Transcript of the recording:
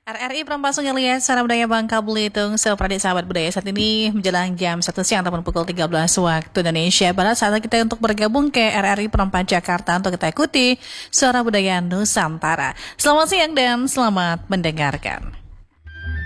RRI Prampasungan Lihat Sarana Budaya Bangka Belitung. Pradik sahabat budaya, saat ini menjelang jam 1 siang ataupun pukul 13 waktu Indonesia Barat. Saat kita untuk bergabung ke RRI Perempat Jakarta untuk kita ikuti Suara Budaya Nusantara. Selamat siang dan selamat mendengarkan.